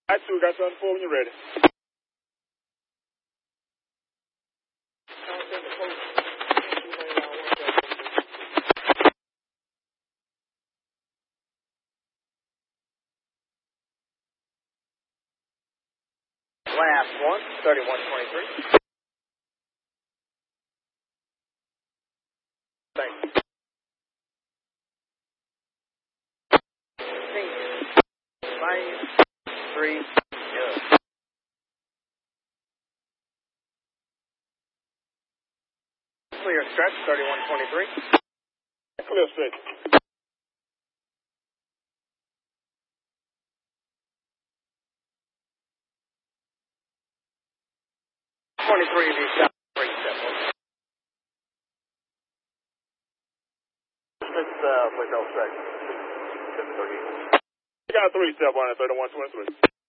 I-2, got something for when you're ready. Last one, 3123. Thank you. 5, 3, good. Clear stretch, 3123. Clear stretch. 23 V shot, 3 step. Please don't say. 738. You got a 3 step on it, 3123.